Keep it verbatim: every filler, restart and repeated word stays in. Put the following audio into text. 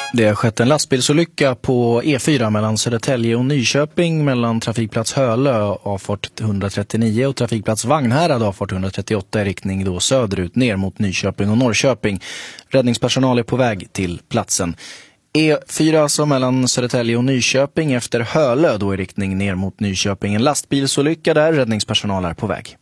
Det har skett en lastbilsolycka på E fyra mellan Södertälje och Nyköping mellan trafikplats Hölö avfart etthundratrettionio och trafikplats Vagnhärad avfart etthundratrettioåtta i riktning då söderut ner mot Nyköping och Norrköping. Räddningspersonal är på väg till platsen. E fyra alltså mellan Södertälje och Nyköping efter Hölö då i riktning ner mot Nyköping. En lastbilsolycka där, räddningspersonal är på väg.